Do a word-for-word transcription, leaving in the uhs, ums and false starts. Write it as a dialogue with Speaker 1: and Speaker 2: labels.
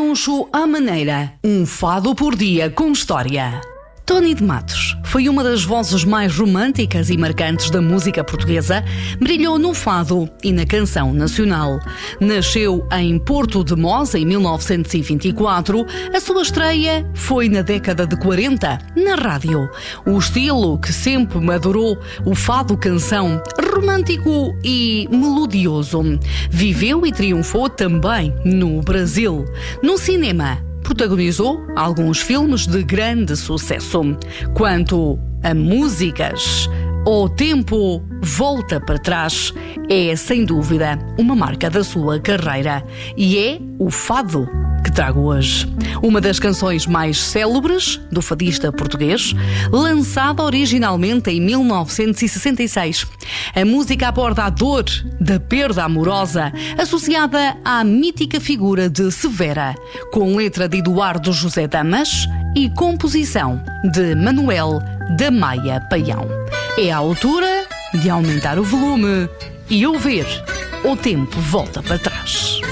Speaker 1: Troncho à Maneira, um fado por dia com história. Tony de Matos foi uma das vozes mais românticas e marcantes da música portuguesa, brilhou no fado e na canção nacional. Nasceu em Porto de Mós em mil novecentos e vinte e quatro, a sua estreia foi na década de quarenta, na rádio. O estilo que sempre madurou, o fado canção, romântico e melodioso. Viveu e triunfou também no Brasil. No cinema, protagonizou alguns filmes de grande sucesso. Quanto a músicas, O Tempo Volta para Trás é, sem dúvida, uma marca da sua carreira e é o fado que trago hoje. Uma das canções mais célebres do fadista português, lançada originalmente em mil novecentos e sessenta e seis. A música aborda a dor da perda amorosa associada à mítica figura de Severa, com letra de Eduardo José Damas e composição de Manuel da Maia Paião. É a altura de aumentar o volume e ouvir O Tempo Volta para Trás.